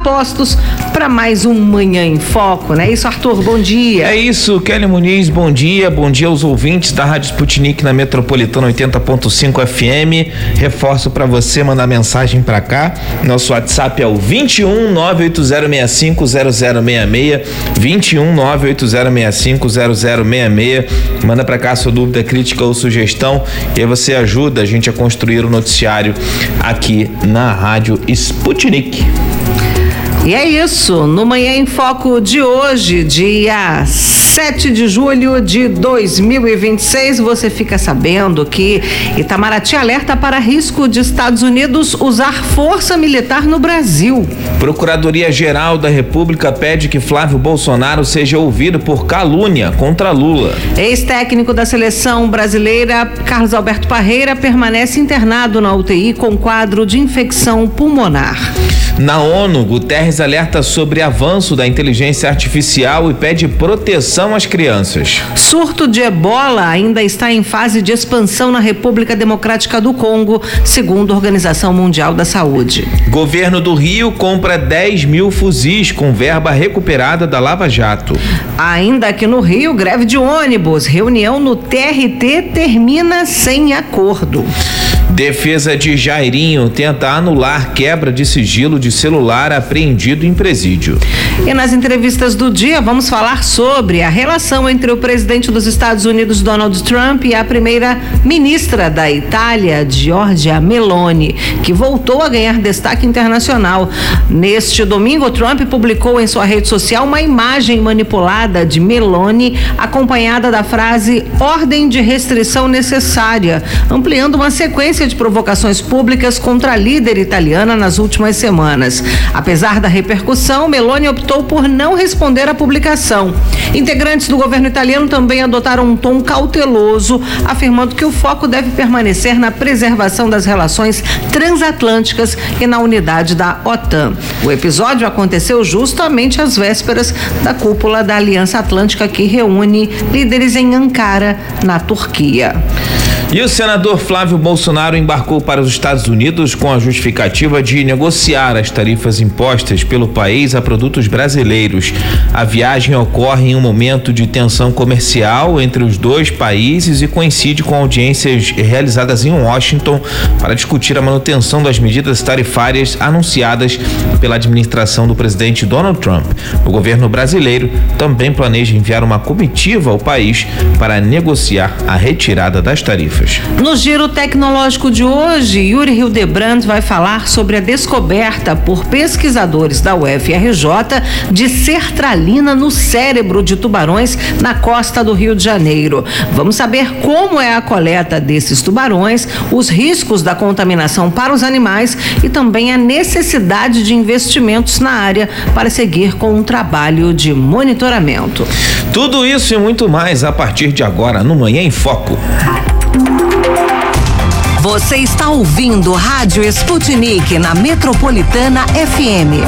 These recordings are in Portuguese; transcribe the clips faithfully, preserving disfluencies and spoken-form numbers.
apostos para mais um Manhã em Foco, né? Isso, Arthur, bom dia. É isso, Kelly Muniz, bom dia, bom dia aos ouvintes da Rádio Sputnik na Metropolitana oitenta ponto cinco F M. Reforço para você mandar mensagem para cá. Nosso WhatsApp é o vinte e um, nove oito zero seis cinco zero zero seis seis, vinte e um, nove oito zero seis cinco zero zero seis seis. Manda para cá sua dúvida, crítica ou sugestão e aí você ajuda a gente a construir o noticiário aqui na Rádio Sputnik. E é isso, no Manhã em Foco de hoje, dia sete de julho de dois mil e vinte e seis, você fica sabendo que Itamaraty alerta para risco de Estados Unidos usar força militar no Brasil. Procuradoria-Geral da República pede que Flávio Bolsonaro seja ouvido por calúnia contra Lula. Ex-técnico da seleção brasileira, Carlos Alberto Parreira, permanece internado na U T I com quadro de infecção pulmonar. Na ONU, Guterres alerta sobre avanço da inteligência artificial e pede proteção às crianças. Surto de ebola ainda está em fase de expansão na República Democrática do Congo, segundo a Organização Mundial da Saúde. Governo do Rio compra dez mil fuzis com verba recuperada da Lava Jato. Ainda aqui no Rio, greve de ônibus. Reunião no T R T termina sem acordo. Defesa de Jairinho tenta anular quebra de sigilo de celular apreendido em presídio. E nas entrevistas do dia, vamos falar sobre a relação entre o presidente dos Estados Unidos, Donald Trump, e a primeira-ministra da Itália, Giorgia Meloni, que voltou a ganhar destaque internacional. Neste domingo, Trump publicou em sua rede social uma imagem manipulada de Meloni, acompanhada da frase "ordem de restrição necessária", ampliando uma sequência de provocações públicas contra a líder italiana nas últimas semanas. Apesar da repercussão, Meloni optou por não responder à publicação. Integrantes do governo italiano também adotaram um tom cauteloso, afirmando que o foco deve permanecer na preservação das relações transatlânticas e na unidade da OTAN. O episódio aconteceu justamente às vésperas da cúpula da Aliança Atlântica, que reúne líderes em Ankara, na Turquia. E o senador Flávio Bolsonaro embarcou para os Estados Unidos com a justificativa de negociar as tarifas impostas pelo país a produtos brasileiros. A viagem ocorre em um momento de tensão comercial entre os dois países e coincide com audiências realizadas em Washington para discutir a manutenção das medidas tarifárias anunciadas pela administração do presidente Donald Trump. O governo brasileiro também planeja enviar uma comitiva ao país para negociar a retirada das tarifas. No Giro Tecnológico de hoje, Yuri Hildebrand vai falar sobre a descoberta por pesquisadores da U F R J de sertralina no cérebro de tubarões na costa do Rio de Janeiro. Vamos saber como é a coleta desses tubarões, os riscos da contaminação para os animais e também a necessidade de investimentos na área para seguir com um trabalho de monitoramento. Tudo isso e muito mais a partir de agora no Manhã em Foco. Você está ouvindo Rádio Sputnik na Metropolitana F M.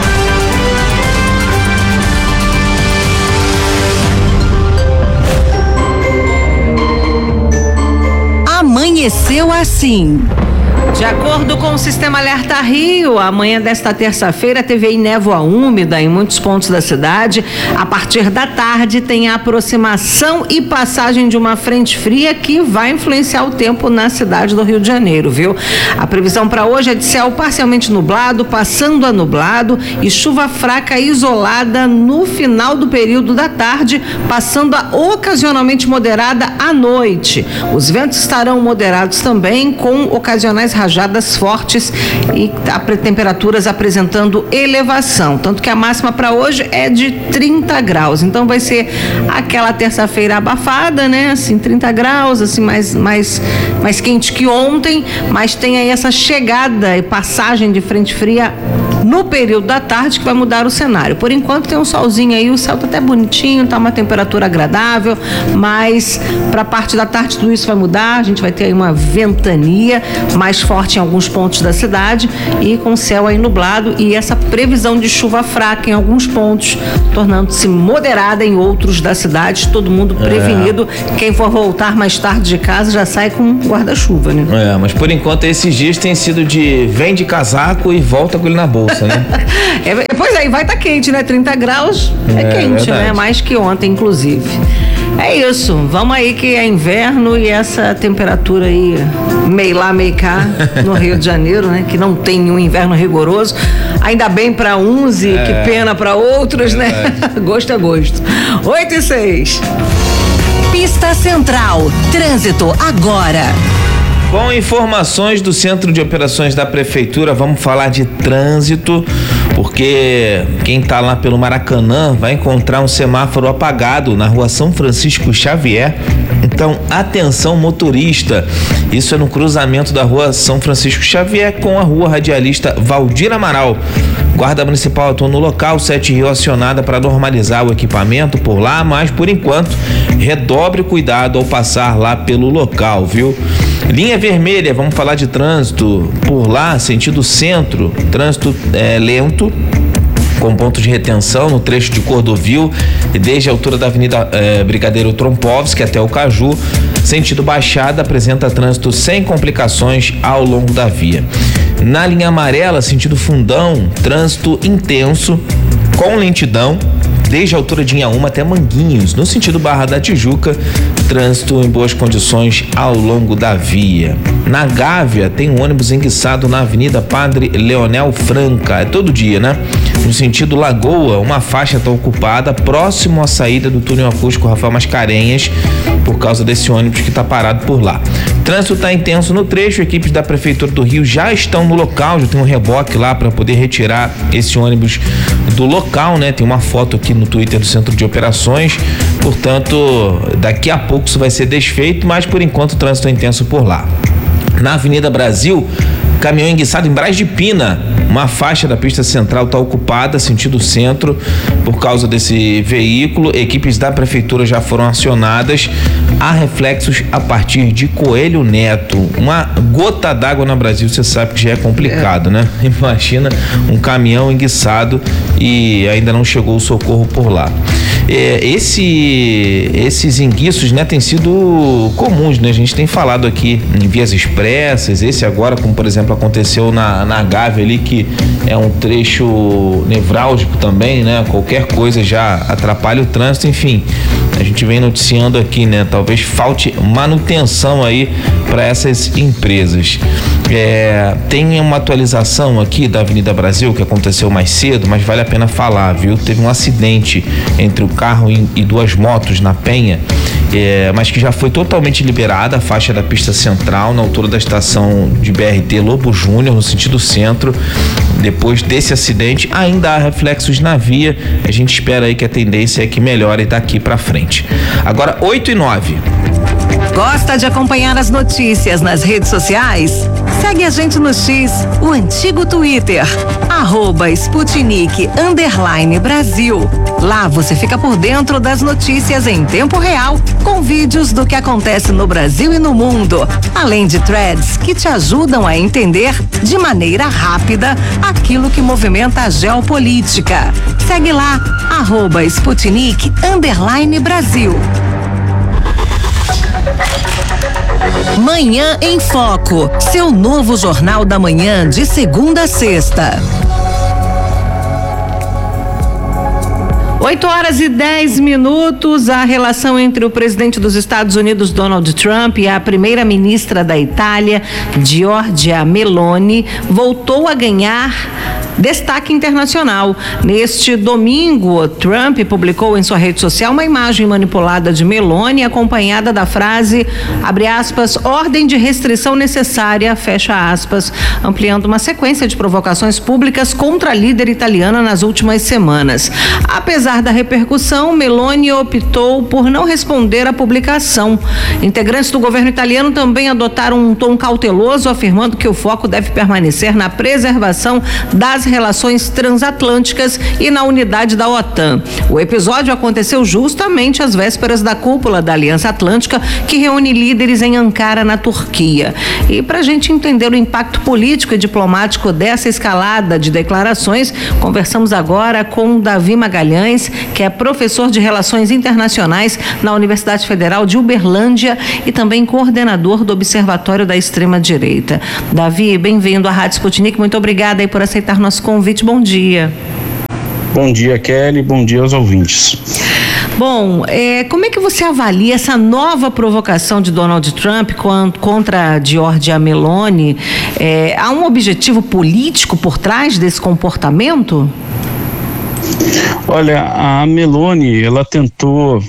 Amanheceu assim. De acordo com o Sistema Alerta Rio, amanhã desta terça-feira teve aí névoa úmida em muitos pontos da cidade. A partir da tarde tem a aproximação e passagem de uma frente fria que vai influenciar o tempo na cidade do Rio de Janeiro, viu? A previsão para hoje é de céu parcialmente nublado, passando a nublado e chuva fraca isolada no final do período da tarde, passando a ocasionalmente moderada à noite. Os ventos estarão moderados também, com ocasionais rajadas fortes e temperaturas apresentando elevação, tanto que a máxima para hoje é de trinta graus, então vai ser aquela terça-feira abafada, né, assim, trinta graus, assim, mais, mais, mais quente que ontem, mas tem aí essa chegada e passagem de frente fria no período da tarde que vai mudar o cenário. Por enquanto tem um solzinho aí, o céu tá até bonitinho, tá uma temperatura agradável, mas para a parte da tarde tudo isso vai mudar, a gente vai ter aí uma ventania mais forte em alguns pontos da cidade e com o céu aí nublado e essa previsão de chuva fraca em alguns pontos, tornando-se moderada em outros da cidade, todo mundo prevenido. É. Quem for voltar mais tarde de casa já sai com guarda-chuva, né? É, mas por enquanto esses dias têm sido de vem de casaco e volta com ele na bolsa, né? É é, e vai estar tá quente, né? trinta graus é, é quente, verdade. Né? Mais que ontem, inclusive. É isso, vamos aí que é inverno e essa temperatura aí, meio lá, meio cá, no Rio de Janeiro, né? Que não tem um inverno rigoroso. Ainda bem para uns e é, que pena para outros, é, né? Gosto é gosto. oito e seis. Pista Central, trânsito agora. Com informações do Centro de Operações da Prefeitura, vamos falar de trânsito, porque quem está lá pelo Maracanã vai encontrar um semáforo apagado na rua São Francisco Xavier. Então, atenção motorista, isso é no cruzamento da rua São Francisco Xavier com a rua Radialista Valdir Amaral. Guarda Municipal atuou no local, Sete Rio acionada para normalizar o equipamento por lá, mas por enquanto, redobre cuidado ao passar lá pelo local, viu? Linha vermelha, vamos falar de trânsito por lá, sentido centro, trânsito é, lento, com ponto de retenção no trecho de Cordovil, desde a altura da Avenida eh, Brigadeiro Trompovski até o Caju. Sentido Baixada apresenta trânsito sem complicações ao longo da via. Na linha amarela, sentido Fundão, trânsito intenso com lentidão desde a altura de Inhaúma até Manguinhos. No sentido Barra da Tijuca, trânsito em boas condições ao longo da via. Na Gávea, tem um ônibus enguiçado na Avenida Padre Leonel Franca. É todo dia, né? No sentido Lagoa, uma faixa está ocupada próximo à saída do túnel acústico Rafael Mascarenhas, por causa desse ônibus que está parado por lá. O trânsito está intenso no trecho, equipes da Prefeitura do Rio já estão no local, já tem um reboque lá para poder retirar esse ônibus do local, né? Tem uma foto aqui no Twitter do Centro de Operações, portanto, daqui a pouco isso vai ser desfeito, mas por enquanto o trânsito é intenso por lá. Na Avenida Brasil, caminhão enguiçado em Braz de Pina, uma faixa da pista central está ocupada, sentido centro, por causa desse veículo. Equipes da prefeitura já foram acionadas. Há reflexos a partir de Coelho Neto. Uma gota d'água no Brasil, você sabe que já é complicado, é. né? Imagina um caminhão enguiçado e ainda não chegou o socorro por lá. É, esse, esses enguiços, né, têm sido comuns, né? A gente tem falado aqui em vias expressas, esse agora, como por exemplo aconteceu na, na Gávea ali, que é um trecho nevrálgico também, né? Qualquer coisa já atrapalha o trânsito, enfim. A gente vem noticiando aqui, né? Talvez falte manutenção aí para essas empresas. É, tem uma atualização aqui da Avenida Brasil que aconteceu mais cedo, mas vale a pena falar, viu? Teve um acidente entre o carro e, e duas motos na Penha, é, mas que já foi totalmente liberada a faixa da pista central na altura da estação de B R T Lobo Júnior, no sentido centro. Depois desse acidente, ainda há reflexos na via. A gente espera aí que a tendência é que melhore daqui para frente. Agora, oito e nove. Gosta de acompanhar as notícias nas redes sociais? Segue a gente no X, o antigo Twitter, arroba Sputnik underline Brasil. Lá você fica por dentro das notícias em tempo real, com vídeos do que acontece no Brasil e no mundo, além de threads que te ajudam a entender de maneira rápida aquilo que movimenta a geopolítica. Segue lá, arroba Sputnik underline Brasil. Manhã em Foco, seu novo Jornal da Manhã de segunda a sexta. oito horas e dez minutos. A relação entre o presidente dos Estados Unidos, Donald Trump, e a primeira-ministra da Itália, Giorgia Meloni, voltou a ganhar destaque internacional. Neste domingo, Trump publicou em sua rede social uma imagem manipulada de Meloni, acompanhada da frase, abre aspas, ordem de restrição necessária, fecha aspas, ampliando uma sequência de provocações públicas contra a líder italiana nas últimas semanas. Apesar da repercussão, Meloni optou por não responder à publicação. Integrantes do governo italiano também adotaram um tom cauteloso, afirmando que o foco deve permanecer na preservação das relações transatlânticas e na unidade da OTAN. O episódio aconteceu justamente às vésperas da cúpula da Aliança Atlântica, que reúne líderes em Ankara, na Turquia. E para a gente entender o impacto político e diplomático dessa escalada de declarações, conversamos agora com Davi Magalhães, que é professor de Relações Internacionais na Universidade Federal de Uberlândia e também coordenador do Observatório da Extrema-Direita. Davi, bem-vindo à Rádio Sputnik, muito obrigada aí por aceitar nosso convite, bom dia. Bom dia, Kelly, bom dia aos ouvintes. Bom, é, como é que você avalia essa nova provocação de Donald Trump contra Giorgia Meloni? É, há um objetivo político por trás desse comportamento? Olha, a Meloni, ela tentou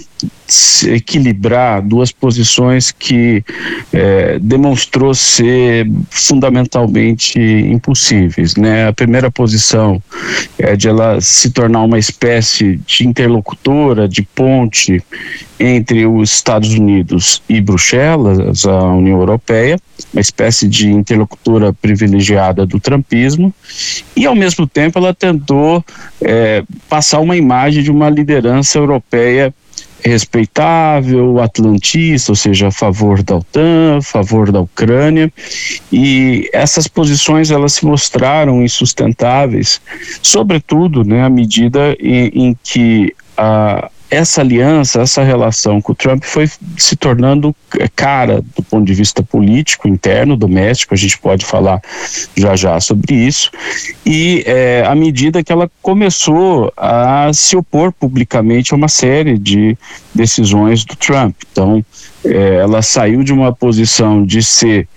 equilibrar duas posições que é, demonstrou ser fundamentalmente impossíveis, né? A primeira posição é de ela se tornar uma espécie de interlocutora, de ponte entre os Estados Unidos e Bruxelas, a União Europeia, uma espécie de interlocutora privilegiada do trumpismo, e ao mesmo tempo ela tentou é, passar uma imagem de uma liderança europeia respeitável, atlantista, ou seja, a favor da OTAN, a favor da Ucrânia, e essas posições elas se mostraram insustentáveis, sobretudo, né, à medida em, em que a essa aliança, essa relação com o Trump foi se tornando cara do ponto de vista político, interno, doméstico, a gente pode falar já já sobre isso, e é, à medida que ela começou a se opor publicamente a uma série de decisões do Trump. Então, é, ela saiu de uma posição de ser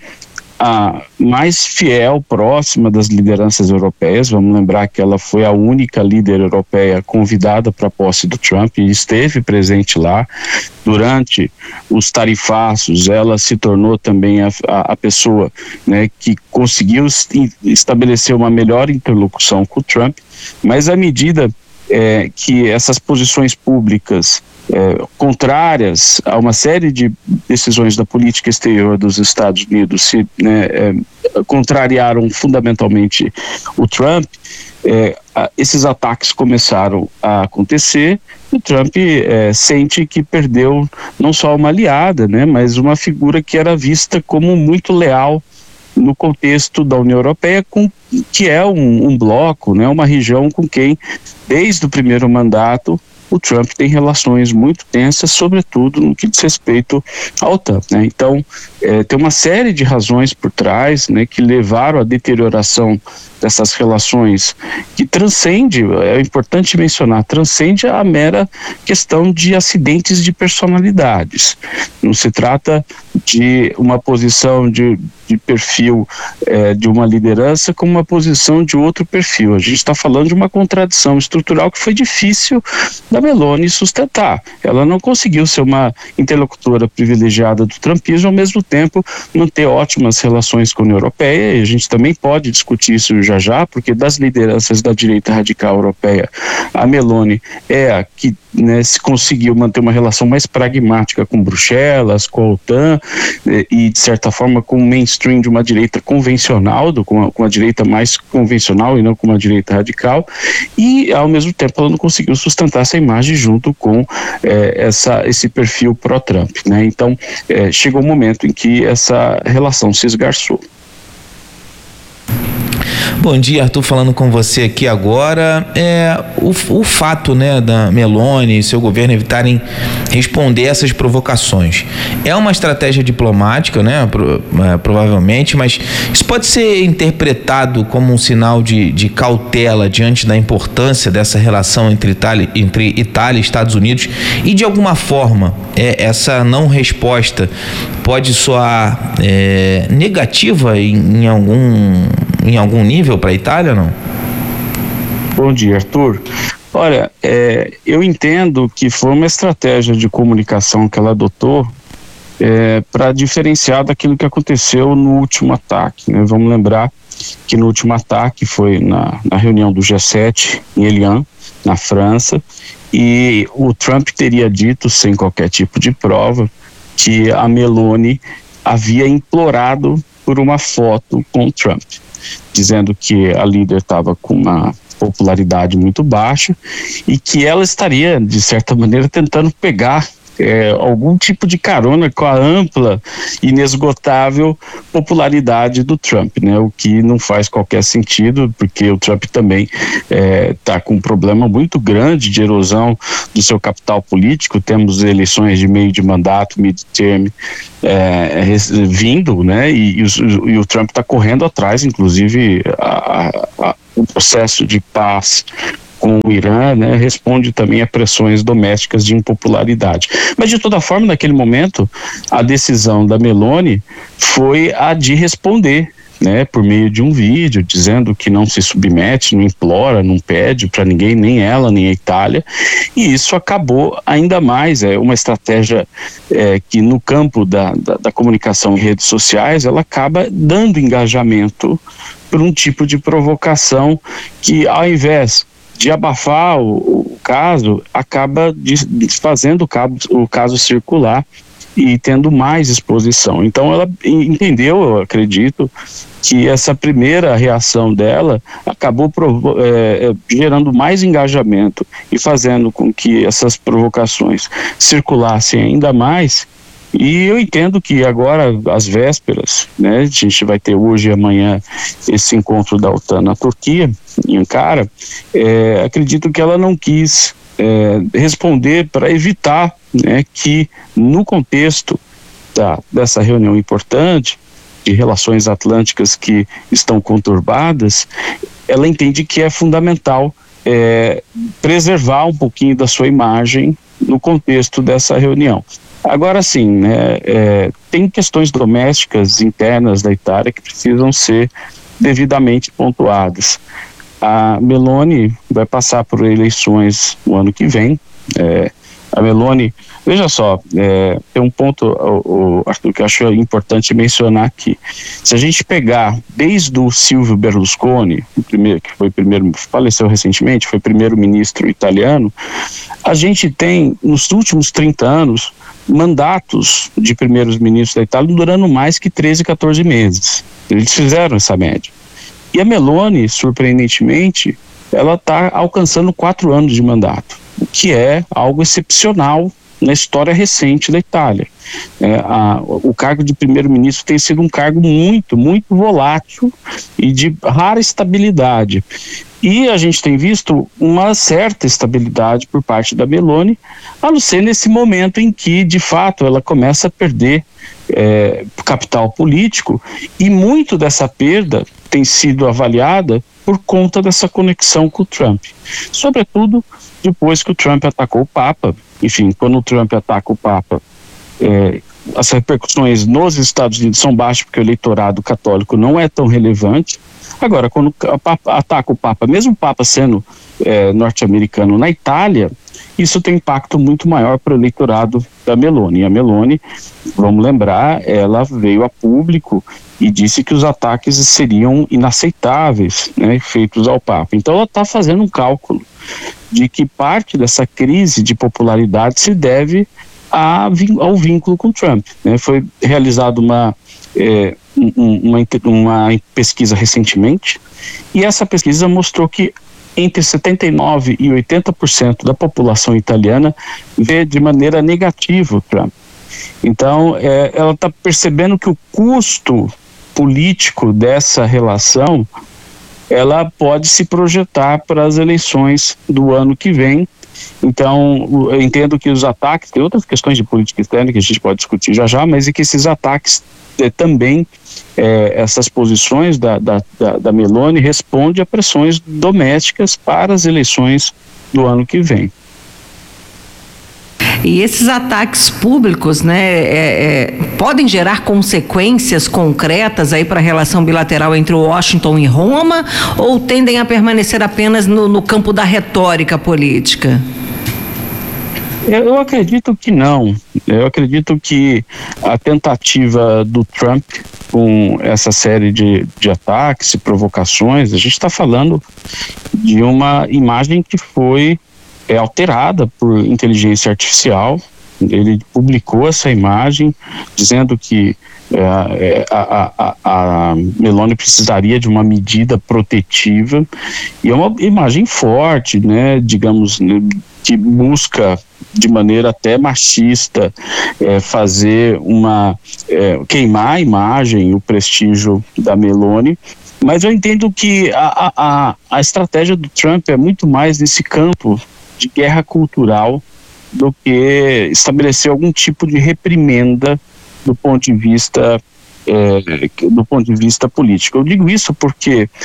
a mais fiel, próxima das lideranças europeias. Vamos lembrar que ela foi a única líder europeia convidada para a posse do Trump e esteve presente lá. Durante os tarifaços, ela se tornou também a, a, a pessoa, né, que conseguiu estabelecer uma melhor interlocução com o Trump, mas à medida é, que essas posições públicas É, contrárias a uma série de decisões da política exterior dos Estados Unidos se né, é, contrariaram fundamentalmente o Trump, é, a, esses ataques começaram a acontecer. O Trump é, sente que perdeu não só uma aliada, né, mas uma figura que era vista como muito leal no contexto da União Europeia, com, que é um, um bloco, né, uma região com quem, desde o primeiro mandato, o Trump tem relações muito tensas, sobretudo no que diz respeito à OTAN, né? Então, é, tem uma série de razões por trás, né, que levaram à deterioração dessas relações, que transcende, é importante mencionar, transcende a mera questão de acidentes de personalidades. Não se trata de uma posição de, de perfil é, de uma liderança com uma posição de outro perfil. A gente está falando de uma contradição estrutural que foi difícil da Meloni sustentar. Ela não conseguiu ser uma interlocutora privilegiada do trumpismo, ao mesmo tempo manter ótimas relações com a União Europeia, e a gente também pode discutir isso já já, porque das lideranças da direita radical europeia, a Meloni é a que, né, se conseguiu manter uma relação mais pragmática com Bruxelas, com a OTAN, e de certa forma com o mainstream de uma direita convencional, do, com, a, com a direita mais convencional e não com uma direita radical, e ao mesmo tempo ela não conseguiu sustentar essa imagem junto com é, essa, esse perfil pró-Trump, né? Então é, chegou um momento em que essa relação se esgarçou. Bom dia, Arthur, falando com você aqui agora. É, o, o fato, né, da Meloni e seu governo evitarem responder essas provocações é uma estratégia diplomática, né, pro, é, provavelmente, mas isso pode ser interpretado como um sinal de, de cautela diante da importância dessa relação entre Itália, entre Itália e Estados Unidos, e de alguma forma é, essa não resposta pode soar é, negativa em, em algum em algum nível para a Itália, não? Bom dia, Arthur. Olha, é, eu entendo que foi uma estratégia de comunicação que ela adotou é, para diferenciar daquilo que aconteceu no último ataque, né? Vamos lembrar que no último ataque foi na, na reunião do G sete em Elian, na França, e o Trump teria dito, sem qualquer tipo de prova, que a Meloni havia implorado por uma foto com o Trump, dizendo que a líder estava com uma popularidade muito baixa e que ela estaria, de certa maneira, tentando pegar é, algum tipo de carona com a ampla, inesgotável popularidade do Trump, né? O que não faz qualquer sentido, porque o Trump também está é, com um problema muito grande de erosão do seu capital político. Temos eleições de meio de mandato, midterm, É, vindo, né, e, e, o, e o Trump está correndo atrás, inclusive a, a, a, o processo de paz com o Irã, né, responde também a pressões domésticas de impopularidade. Mas, de toda forma, naquele momento, a decisão da Meloni foi a de responder, né, por meio de um vídeo, dizendo que não se submete, não implora, não pede para ninguém, nem ela, nem a Itália, e isso acabou ainda mais, é uma estratégia é, que no campo da, da, da comunicação em redes sociais, ela acaba dando engajamento por um tipo de provocação que, ao invés de abafar o, o caso, acaba desfazendo o, cabo, o caso circular e tendo mais exposição. Então ela entendeu, eu acredito, que essa primeira reação dela acabou provo- é, gerando mais engajamento e fazendo com que essas provocações circulassem ainda mais. E eu entendo que agora, às vésperas, né, a gente vai ter hoje e amanhã esse encontro da OTAN na Turquia, em Ankara, é, acredito que ela não quis é, responder para evitar, né, que no contexto da, dessa reunião importante, de relações atlânticas que estão conturbadas, ela entende que é fundamental é, preservar um pouquinho da sua imagem no contexto dessa reunião. Agora sim, né, é, tem questões domésticas internas da Itália que precisam ser devidamente pontuadas. A Meloni vai passar por eleições no ano que vem. É, a Meloni, veja só, é, tem um ponto, o, o, Arthur, que eu acho importante mencionar aqui. Se a gente pegar desde o Silvio Berlusconi, o primeiro, que foi primeiro, faleceu recentemente, foi primeiro-ministro italiano, a gente tem, nos últimos trinta anos, mandatos de primeiros ministros da Itália durando mais que treze, quatorze meses. Eles fizeram essa média. E a Meloni, surpreendentemente, ela está alcançando quatro anos de mandato, o que é algo excepcional na história recente da Itália. É, a, o cargo de primeiro-ministro tem sido um cargo muito, muito volátil e de rara estabilidade. E a gente tem visto uma certa estabilidade por parte da Meloni, a não ser nesse momento em que, de fato, ela começa a perder é, capital político, e muito dessa perda tem sido avaliada por conta dessa conexão com o Trump. Sobretudo depois que o Trump atacou o Papa. Enfim, quando o Trump ataca o Papa, é, as repercussões nos Estados Unidos são baixas, porque o eleitorado católico não é tão relevante. Agora, quando ataca o Papa, mesmo o Papa sendo é, norte-americano na Itália, isso tem impacto muito maior para o eleitorado da Meloni. E a Meloni, vamos lembrar, ela veio a público e disse que os ataques seriam inaceitáveis, né, feitos ao Papa. Então ela está fazendo um cálculo de que parte dessa crise de popularidade se deve a, ao vínculo com Trump, né? Foi realizada uma... É, Uma, uma pesquisa recentemente, e essa pesquisa mostrou que entre setenta e nove por cento e oitenta por cento da população italiana vê de maneira negativa o Trump. Então, é, ela está percebendo que o custo político dessa relação, ela pode se projetar para as eleições do ano que vem. Então, eu entendo que os ataques, tem outras questões de política externa que a gente pode discutir já já, mas é que esses ataques é, também, é, essas posições da, da, da, da Meloni respondem a pressões domésticas para as eleições do ano que vem. E esses ataques públicos, né, é, é, podem gerar consequências concretas aí para a relação bilateral entre Washington e Roma, ou tendem a permanecer apenas no, no campo da retórica política? Eu acredito que não. Eu acredito que a tentativa do Trump com essa série de, de ataques e provocações, a gente está falando de uma imagem que foi é, alterada por inteligência artificial. Ele publicou essa imagem dizendo que é, a, a, a Meloni precisaria de uma medida protetiva, e é uma imagem forte, né, digamos, que busca de maneira até machista é, fazer uma é, queimar a imagem, o prestígio da Meloni. Mas eu entendo que a, a, a estratégia do Trump é muito mais nesse campo de guerra cultural do que estabelecer algum tipo de reprimenda do ponto de vista é, do ponto de vista político. Eu digo isso porque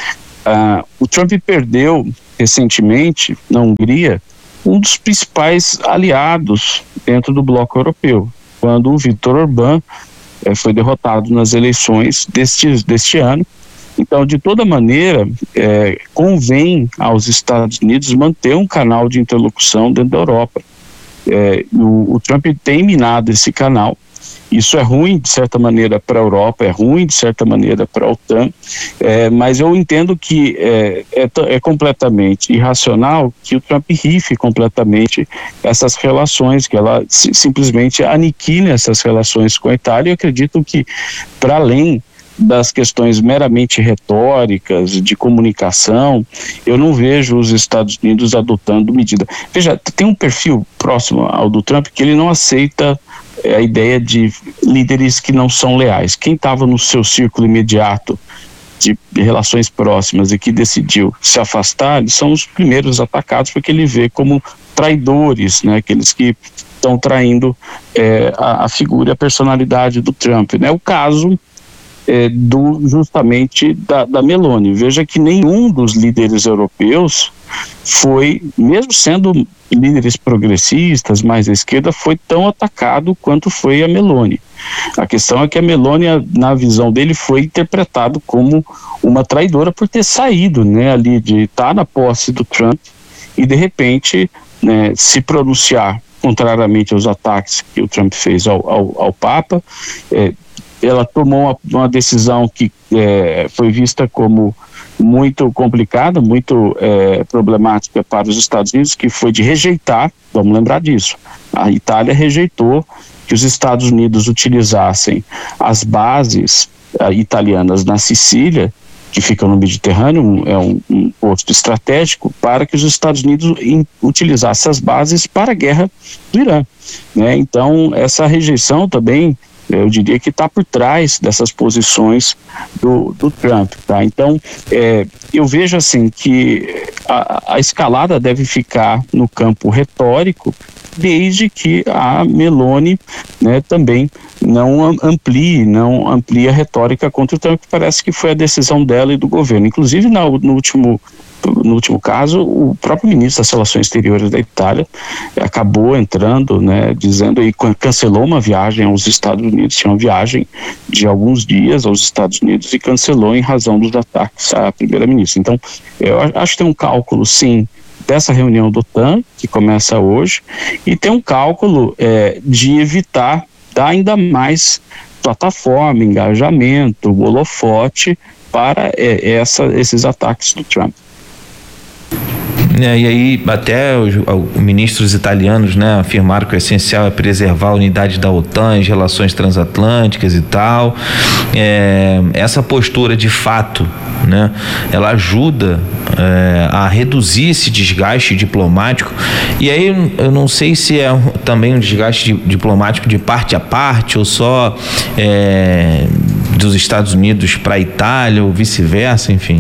Uh, o Trump perdeu recentemente, na Hungria, um dos principais aliados dentro do bloco europeu, quando o Viktor Orbán eh, foi derrotado nas eleições deste, deste ano. Então, de toda maneira, eh, convém aos Estados Unidos manter um canal de interlocução dentro da Europa. Eh, o, o Trump tem minado esse canal. Isso é ruim, de certa maneira, para a Europa, é ruim, de certa maneira, para a OTAN, é, mas eu entendo que é, é, é completamente irracional que o Trump rife completamente essas relações, que ela si, simplesmente aniquile essas relações com a Itália. Eu acredito que, para além das questões meramente retóricas, de comunicação, eu não vejo os Estados Unidos adotando medida. Veja, tem um perfil próximo ao do Trump que ele não aceita a ideia de líderes que não são leais. Quem estava no seu círculo imediato de relações próximas e que decidiu se afastar, eles são os primeiros atacados porque ele vê como traidores, né? Aqueles que estão traindo é, a, a figura e a personalidade do Trump, né? O caso é, do, justamente da, da Meloni. Veja que nenhum dos líderes europeus foi, mesmo sendo líderes progressistas, mais à esquerda, foi tão atacado quanto foi a Meloni. A questão é que a Meloni, na visão dele, foi interpretado como uma traidora por ter saído, né, ali de estar na posse do Trump e, de repente, né, se pronunciar contrariamente aos ataques que o Trump fez ao, ao, ao Papa. É, ela tomou uma, uma decisão que é, foi vista como muito complicada, muito é, problemática para os Estados Unidos, que foi de rejeitar, vamos lembrar disso, a Itália rejeitou que os Estados Unidos utilizassem as bases uh, italianas na Sicília, que ficam no Mediterrâneo, é um, um posto estratégico, para que os Estados Unidos in, utilizassem as bases para a guerra do Irã, né? Então, essa rejeição também, eu diria que está por trás dessas posições do, do Trump, tá? Então, é, eu vejo assim que a, a escalada deve ficar no campo retórico, desde que a Meloni, né, também não amplie, não amplie a retórica contra o Trump, que parece que foi a decisão dela e do governo. Inclusive, na, no último No último caso, o próprio ministro das Relações Exteriores da Itália acabou entrando, né, dizendo e cancelou uma viagem aos Estados Unidos, tinha uma viagem de alguns dias aos Estados Unidos e cancelou em razão dos ataques à primeira-ministra. Então, eu acho que tem um cálculo, sim, dessa reunião do OTAN, que começa hoje, e tem um cálculo é, de evitar dar ainda mais plataforma, engajamento, holofote para é, essa, esses ataques do Trump. É, e aí até os, os ministros italianos, né, afirmaram que o essencial é preservar a unidade da OTAN, as relações transatlânticas e tal. É, essa postura de fato, né, ela ajuda é, a reduzir esse desgaste diplomático. E aí eu não sei se é também um desgaste diplomático de parte a parte ou só é, dos Estados Unidos para a Itália ou vice-versa, enfim.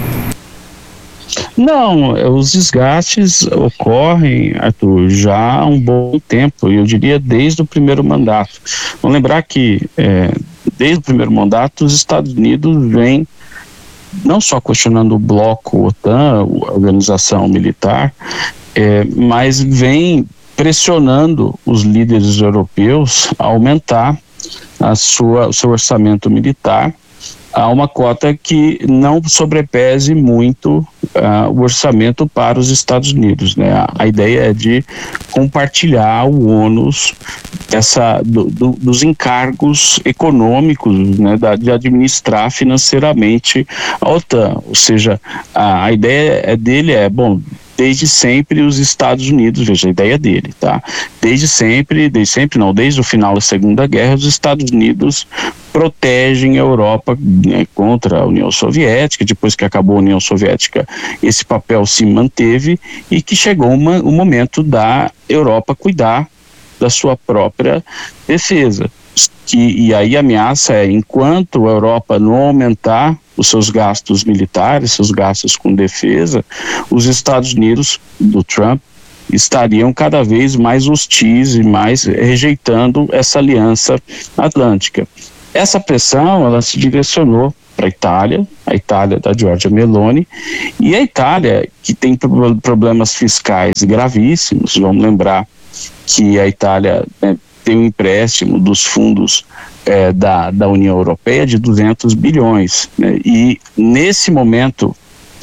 Não, os desgastes ocorrem, Arthur, já há um bom tempo, eu diria desde o primeiro mandato. Vamos lembrar que é, desde o primeiro mandato os Estados Unidos vêm não só questionando o bloco OTAN, a organização militar, é, mas vem pressionando os líderes europeus a aumentar a sua, o seu orçamento militar a uma cota que não sobrepese muito uh, o orçamento para os Estados Unidos, né? A, a ideia é de compartilhar o ônus dessa, do, do, dos encargos econômicos, né? Da, de administrar financeiramente a OTAN, ou seja, a, a ideia dele é, bom, desde sempre os Estados Unidos, veja a ideia dele, tá? Desde sempre, desde sempre não, desde o final da Segunda Guerra, os Estados Unidos protegem a Europa, né, contra a União Soviética. Depois que acabou a União Soviética, esse papel se manteve e que chegou uma, o momento da Europa cuidar da sua própria defesa. Que, e aí a ameaça é, enquanto a Europa não aumentar os seus gastos militares, seus gastos com defesa, os Estados Unidos, do Trump, estariam cada vez mais hostis e mais rejeitando essa aliança atlântica. essa pressão ela se direcionou para a Itália, a Itália da Giorgia Meloni, e a Itália, que tem problemas fiscais gravíssimos. Vamos lembrar que a Itália, né, tem um empréstimo dos fundos é, da, da União Europeia de duzentos bilhões, né, e nesse momento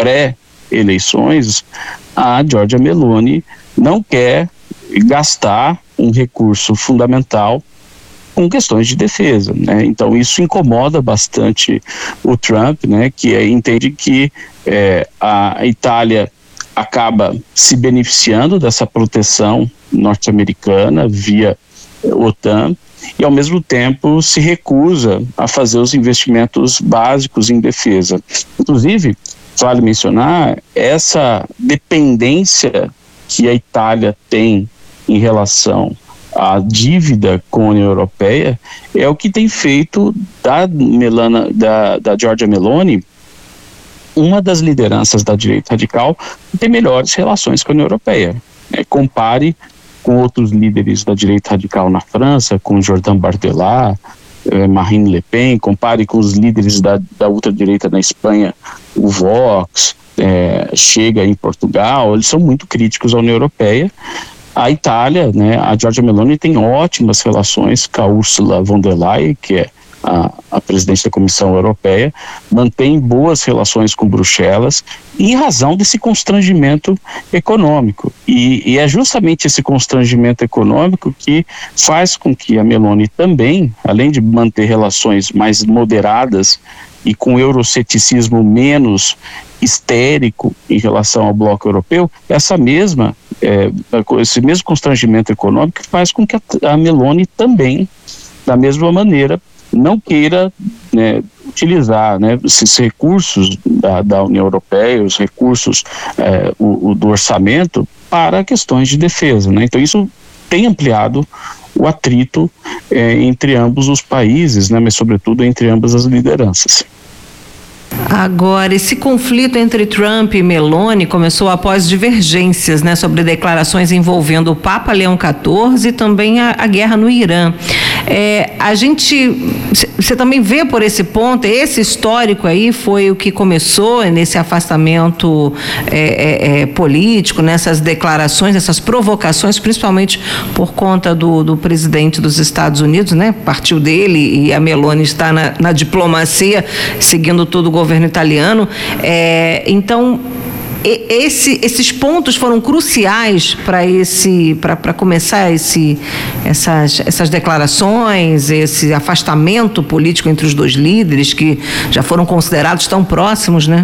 pré-eleições, a Giorgia Meloni não quer gastar um recurso fundamental com questões de defesa, né? Então isso incomoda bastante o Trump, né? Que é, entende que é, a Itália acaba se beneficiando dessa proteção norte-americana via OTAN e ao mesmo tempo se recusa a fazer os investimentos básicos em defesa. Inclusive, vale mencionar essa dependência que a Itália tem em relação à dívida com a União Europeia é o que tem feito da, Melana, da, da Giorgia Meloni uma das lideranças da direita radical que tem melhores relações com a União Europeia. É, compare com outros líderes da direita radical na França, com Jordan Bardella, eh, Marine Le Pen, compare com os líderes da, da ultradireita na Espanha, o Vox, eh, Chega em Portugal, eles são muito críticos à União Europeia. A Itália, né, a Giorgia Meloni tem ótimas relações com a Ursula von der Leyen, que é a, a presidente da Comissão Europeia, mantém boas relações com Bruxelas em razão desse constrangimento econômico. E, e é justamente esse constrangimento econômico que faz com que a Meloni também, além de manter relações mais moderadas e com euroceticismo menos histérico em relação ao bloco europeu, essa mesma, é, esse mesmo constrangimento econômico faz com que a, a Meloni também, da mesma maneira, não queira, né, utilizar, né, esses recursos da, da União Europeia, os recursos é, o, o do orçamento para questões de defesa, né? Então isso tem ampliado o atrito é, entre ambos os países, né, mas sobretudo entre ambas as lideranças. Agora, esse conflito entre Trump e Meloni começou após divergências, né, sobre declarações envolvendo o Papa Leão quatorze e também a, a guerra no Irã. É, a gente, você também vê por esse ponto, esse histórico aí foi o que começou nesse afastamento é, é, é, político, nessas declarações, essas provocações, principalmente por conta do, do presidente dos Estados Unidos, né? Partiu dele e a Meloni está na, na diplomacia, seguindo todo o governo italiano. É, então, Esse, esses pontos foram cruciais para esse, para começar esse, essas, essas declarações, esse afastamento político entre os dois líderes que já foram considerados tão próximos, né?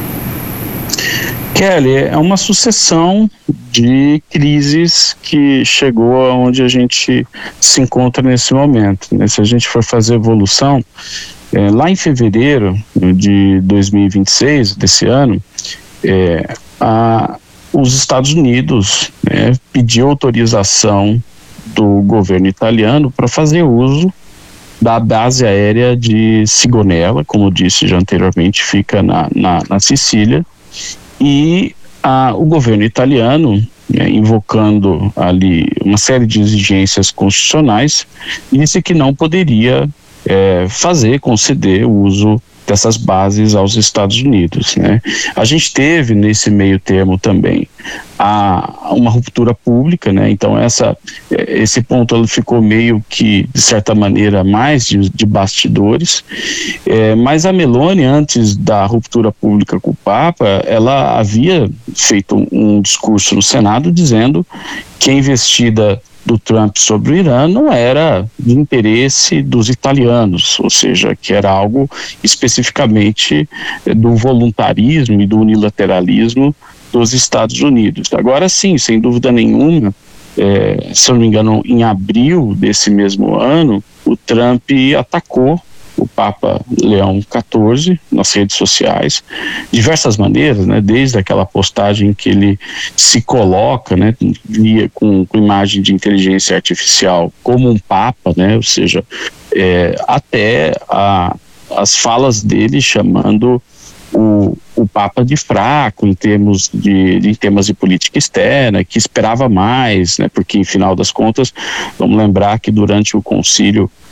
Kelly, é uma sucessão de crises que chegou aonde a gente se encontra nesse momento, né? Se a gente for fazer evolução, é, lá em fevereiro de dois mil e vinte e seis, desse ano, É, a, os Estados Unidos, né, pediu autorização do governo italiano para fazer uso da base aérea de Sigonella, como disse já anteriormente, fica na, na, na Sicília, e a, o governo italiano, né, invocando ali uma série de exigências constitucionais, disse que não poderia é, fazer, conceder o uso dessas bases aos Estados Unidos, né? A gente teve nesse meio termo também a, uma ruptura pública, né? Então essa, esse ponto ele ficou meio que, de certa maneira, mais de, de bastidores, é, mas a Meloni, antes da ruptura pública com o Papa, ela havia feito um, um discurso no Senado dizendo que a investida do Trump sobre o Irã não era de interesse dos italianos, ou seja, que era algo especificamente do voluntarismo e do unilateralismo dos Estados Unidos. Agora sim, sem dúvida nenhuma, é, se eu não me engano, em abril desse mesmo ano, o Trump atacou o Papa Leão quatorze nas redes sociais, diversas maneiras, né, desde aquela postagem que ele se coloca, né, via, com, com imagem de inteligência artificial como um Papa, né, ou seja, é, até a, as falas dele chamando o, o Papa de fraco em termos de, de, em temas de política externa, que esperava mais, né, porque, em final das contas, vamos lembrar que durante o concílio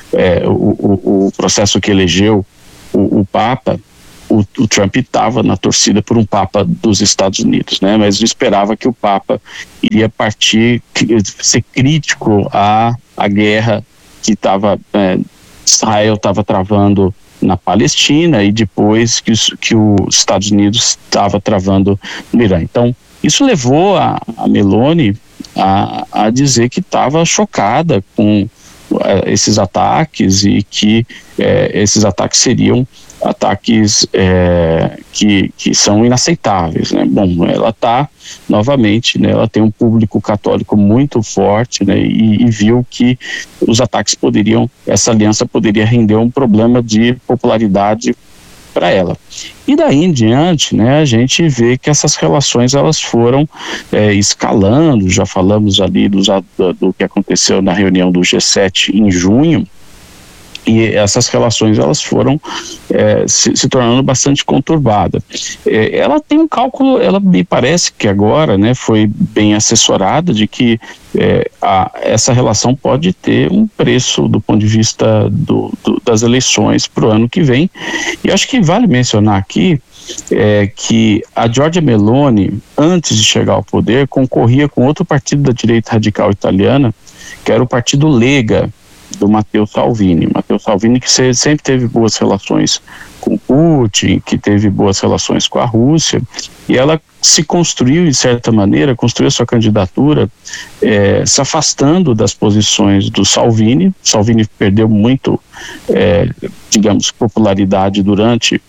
é, o, o, o processo que elegeu o, o Papa, o, o Trump estava na torcida por um Papa dos Estados Unidos, né? Mas esperava que o Papa iria partir, ser crítico à, à guerra que estava, é, Israel estava travando na Palestina e depois que os, que os Estados Unidos estava travando no Irã. Então, isso levou a, a Meloni a, a dizer que estava chocada com é, esses ataques e que é, esses ataques seriam ataques é, que, que são inaceitáveis, né? Bom, ela está, novamente, né, ela tem um público católico muito forte, né, e, e viu que os ataques poderiam, essa aliança poderia render um problema de popularidade para ela. E daí em diante, né, a gente vê que essas relações elas foram é, escalando, já falamos ali dos, do, do que aconteceu na reunião do G sete em junho, e essas relações elas foram é, se, se tornando bastante conturbadas. É, ela tem um cálculo, ela me parece que agora, né, foi bem assessorada de que é, a, essa relação pode ter um preço do ponto de vista do, do, das eleições para o ano que vem. E acho que vale mencionar aqui é, que a Giorgia Meloni, antes de chegar ao poder, concorria com outro partido da direita radical italiana, que era o partido Lega, do Matteo Salvini. Matteo Salvini que sempre teve boas relações com Putin, que teve boas relações com a Rússia, e ela se construiu, de certa maneira, construiu sua candidatura é, se afastando das posições do Salvini. Salvini perdeu muito, é, digamos, popularidade durante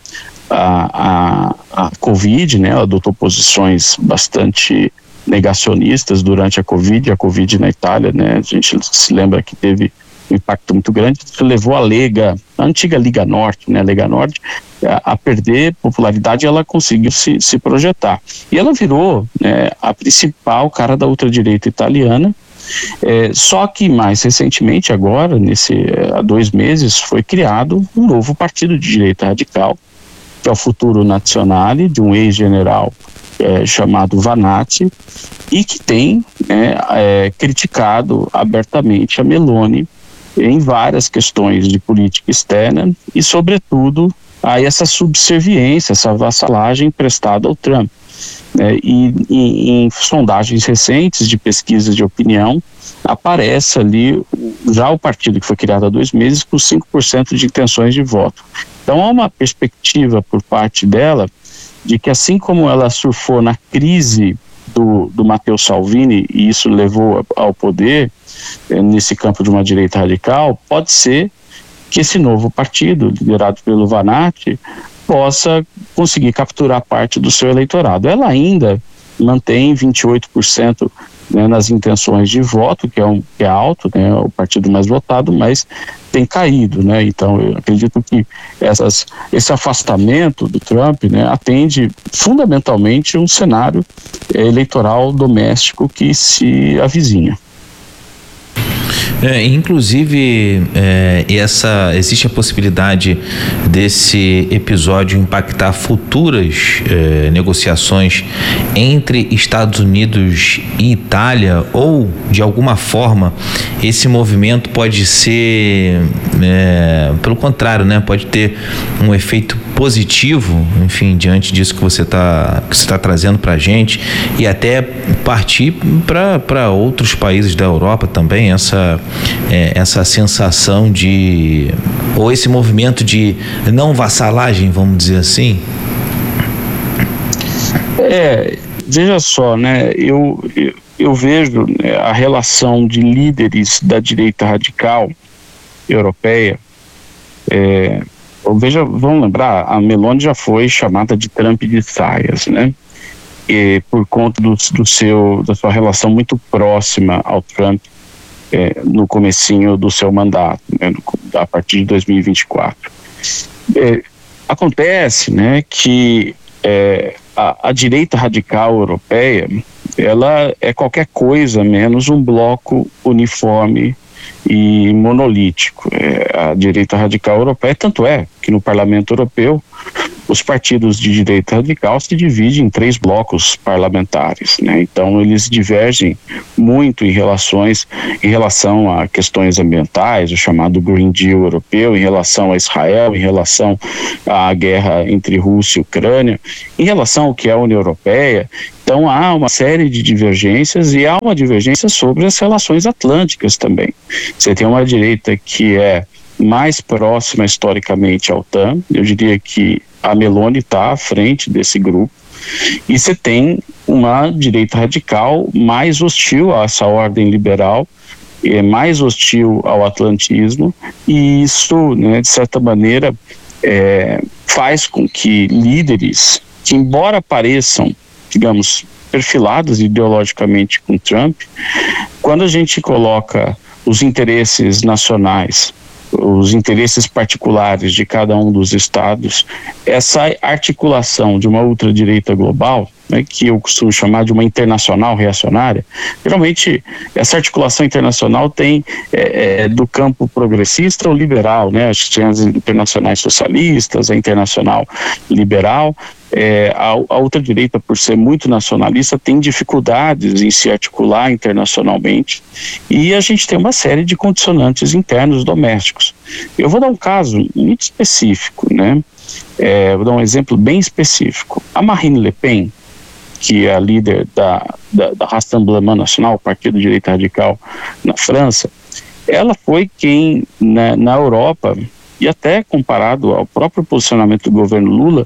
a, a, a Covid, né? Ela adotou posições bastante negacionistas durante a Covid, a Covid na Itália, né? A gente se lembra que teve um impacto muito grande, isso levou a Lega, a antiga Liga Norte, né, a Lega Norte, a, a perder popularidade, e ela conseguiu se, se projetar. E ela virou, né, a principal cara da ultradireita italiana, é, só que mais recentemente, agora, nesse, há dois meses, foi criado um novo partido de direita radical, que é o Futuro Nazionale, de um ex-general é, chamado Vanatti, e que tem né, é, criticado abertamente a Meloni em várias questões de política externa e, sobretudo, a essa subserviência, essa vassalagem prestada ao Trump. É, e em, em sondagens recentes de pesquisas de opinião, aparece ali já o partido que foi criado há dois meses com cinco por cento de intenções de voto. Então há uma perspectiva por parte dela de que, assim como ela surfou na crise do, do Matteo Salvini, e isso levou ao poder nesse campo de uma direita radical, pode ser que esse novo partido, liderado pelo Vanatti, possa conseguir capturar parte do seu eleitorado. Ela ainda mantém vinte e oito por cento né, nas intenções de voto, que é, um, que é alto, né, o partido mais votado, mas tem caído, né? Então eu acredito que essas, esse afastamento do Trump, né, atende fundamentalmente um cenário é, eleitoral doméstico que se avizinha. É, inclusive, é, essa, existe a possibilidade desse episódio impactar futuras é, negociações entre Estados Unidos e Itália, ou, de alguma forma, esse movimento pode ser, é, pelo contrário, né, pode ter um efeito positivo, enfim, diante disso que você está que você tá trazendo para a gente, e até partir para outros países da Europa também, essa É, essa sensação de, ou esse movimento de não vassalagem, vamos dizer assim? É, veja só, né, eu, eu, eu vejo né, a relação de líderes da direita radical europeia, é, veja, vamos lembrar, a Meloni já foi chamada de Trump de saias, né, e por conta do, do seu, da sua relação muito próxima ao Trump, É, no comecinho do seu mandato, né, no, a partir de dois mil e vinte e quatro. É, acontece, né, que é, a, a direita radical europeia, ela é qualquer coisa menos um bloco uniforme e monolítico. É, a direita radical europeia, tanto é que no Parlamento Europeu os partidos de direita radical se dividem em três blocos parlamentares, né? Então eles divergem muito em relações, em relação a questões ambientais, o chamado Green Deal europeu, em relação a Israel, em relação à guerra entre Rússia e Ucrânia, em relação ao que é a União Europeia. Então há uma série de divergências e há uma divergência sobre as relações atlânticas também. Você tem uma direita que é mais próxima historicamente à OTAN, eu diria que a Meloni está à frente desse grupo, e você tem uma direita radical mais hostil a essa ordem liberal, é mais hostil ao atlantismo, e isso, né, de certa maneira, é, faz com que líderes que, embora pareçam, digamos, perfilados ideologicamente com Trump, quando a gente coloca os interesses nacionais, os interesses particulares de cada um dos estados, essa articulação de uma ultradireita global, né, que eu costumo chamar de uma internacional reacionária, geralmente essa articulação internacional tem é, é, do campo progressista ou liberal, né? Acho que tem as internacionais socialistas, a internacional liberal. É, a, a ultradireita, por ser muito nacionalista, tem dificuldades em se articular internacionalmente, e a gente tem uma série de condicionantes internos domésticos. Eu vou dar um caso muito específico, né? É, vou dar um exemplo bem específico. A Marine Le Pen, que é a líder da, da, da Rassemblement National, o partido de direita radical na França, ela foi quem, na, na Europa, e até comparado ao próprio posicionamento do governo Lula,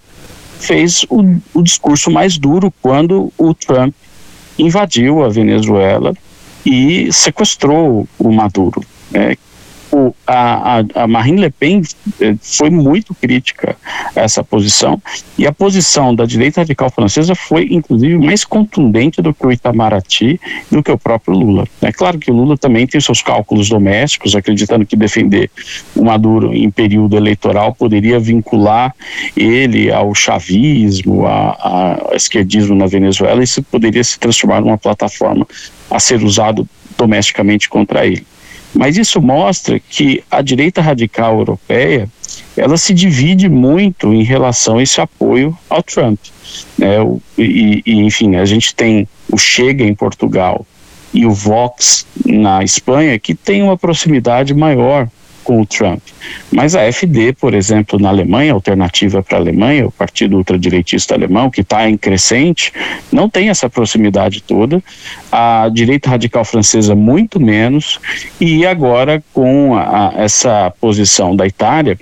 fez o, o discurso mais duro quando o Trump invadiu a Venezuela e sequestrou o Maduro. É, o, a, a, a Marine Le Pen foi muito crítica a essa posição, e a posição da direita radical francesa foi, inclusive, mais contundente do que o Itamaraty, do que o próprio Lula. É claro que o Lula também tem seus cálculos domésticos, acreditando que defender o Maduro em período eleitoral poderia vincular ele ao chavismo, a, a esquerdismo na Venezuela, e isso poderia se transformar numa plataforma a ser usado domesticamente contra ele. Mas isso mostra que a direita radical europeia, ela se divide muito em relação a esse apoio ao Trump, né? E, e, enfim, a gente tem o Chega em Portugal e o Vox na Espanha, que tem uma proximidade maior com o Trump. Mas a A F D, por exemplo, na Alemanha, Alternativa para a Alemanha, o partido ultradireitista alemão, que está em crescente, não tem essa proximidade toda. A direita radical francesa, muito menos. E agora, com a, essa posição da Itália,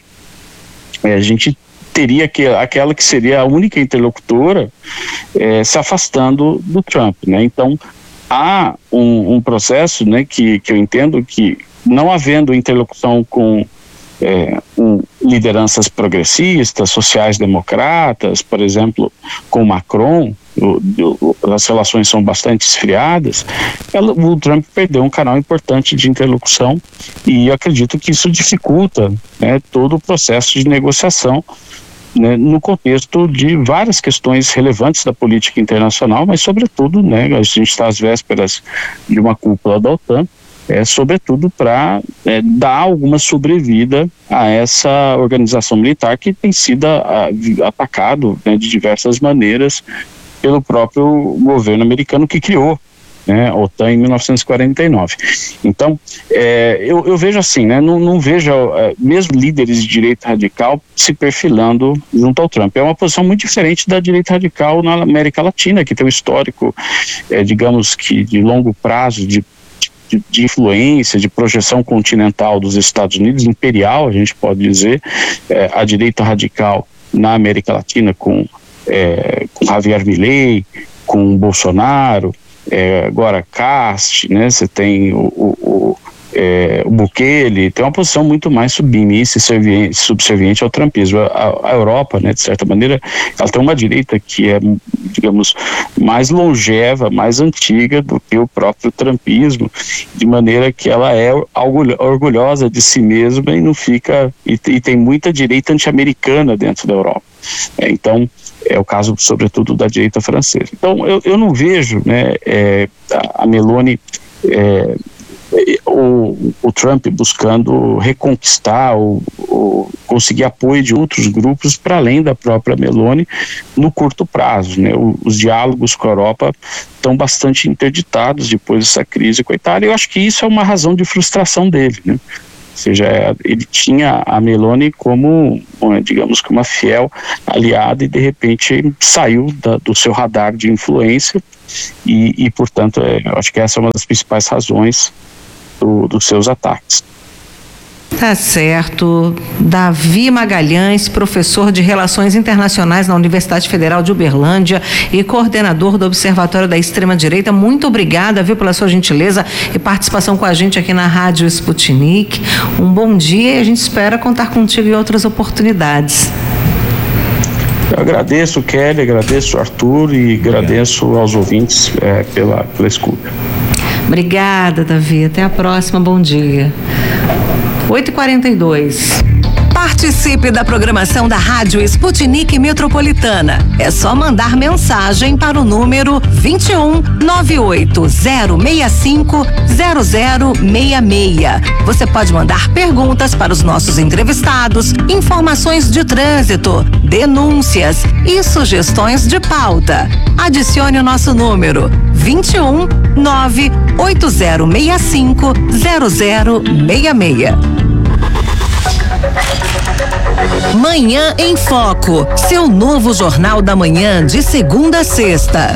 a gente teria que, aquela que seria a única interlocutora é, se afastando do Trump, né? Então, há um, um processo, né, que, que eu entendo que, não havendo interlocução com é, um, lideranças progressistas, sociais-democratas, por exemplo, com Macron, o, o, as relações são bastante esfriadas, ela, o Trump perdeu um canal importante de interlocução, e eu acredito que isso dificulta, né, todo o processo de negociação, né, no contexto de várias questões relevantes da política internacional, mas sobretudo, né, a gente está às vésperas de uma cúpula da OTAN, é, sobretudo para é, dar alguma sobrevida a essa organização militar que tem sido a, a, atacado, né, de diversas maneiras pelo próprio governo americano que criou, né, a OTAN em mil novecentos e quarenta e nove. Então, é, eu, eu vejo assim, né, não, não vejo é, mesmo líderes de direita radical se perfilando junto ao Trump. É uma posição muito diferente da direita radical na América Latina, que tem um histórico, é, digamos que de longo prazo, de De, de influência, de projeção continental dos Estados Unidos, imperial, a gente pode dizer, é, a direita radical na América Latina com, é, com Javier Milei, com Bolsonaro, é, agora Cast, né, você tem o, o, o, é, o Bukele, tem uma posição muito mais submissa e subserviente ao trumpismo. A, a Europa, né, de certa maneira, ela tem uma direita que é, digamos, mais longeva, mais antiga do que o próprio trumpismo, de maneira que ela é orgulhosa de si mesma e não fica, e, e tem muita direita anti-americana dentro da Europa. É, então, é o caso, sobretudo, da direita francesa. Então, eu, eu não vejo, né, é, a Meloni é, o, o Trump buscando reconquistar ou, ou conseguir apoio de outros grupos para além da própria Meloni no curto prazo, né? O, os diálogos com a Europa estão bastante interditados depois dessa crise com a Itália. Eu acho que isso é uma razão de frustração dele, né? Ou seja, ele tinha a Meloni como, digamos que uma fiel aliada e de repente saiu da, do seu radar de influência e, e portanto, é, eu acho que essa é uma das principais razões do, dos seus ataques. Tá certo. Davi Magalhães, professor de Relações Internacionais na Universidade Federal de Uberlândia e coordenador do Observatório da Extrema-Direita, muito obrigada, viu, pela sua gentileza e participação com a gente aqui na Rádio Sputnik. Um bom dia e a gente espera contar contigo em outras oportunidades. Eu agradeço, Kelly, agradeço, Arthur, e agradeço aos ouvintes é, pela, pela escuta. Obrigada, Davi. Até a próxima. Bom dia. oito e quarenta e dois. Participe da programação da Rádio Sputnik Metropolitana. É só mandar mensagem para o número vinte e um, nove oito zero seis cinco, zero zero seis seis. Você pode mandar perguntas para os nossos entrevistados, informações de trânsito, denúncias e sugestões de pauta. Adicione o nosso número vinte e um, nove oito zero seis cinco, zero zero seis seis. Manhã em Foco, seu novo jornal da manhã de segunda a sexta.